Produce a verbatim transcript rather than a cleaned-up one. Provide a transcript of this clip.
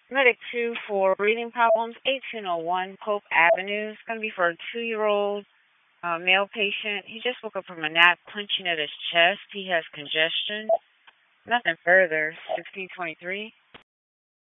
Medic two for breathing problems, eighteen oh one Pope Avenue. It's going to be for a two-year-old uh, male patient. He just woke up from a nap, clenching at his chest. He has congestion. Nothing further. sixteen twenty-three.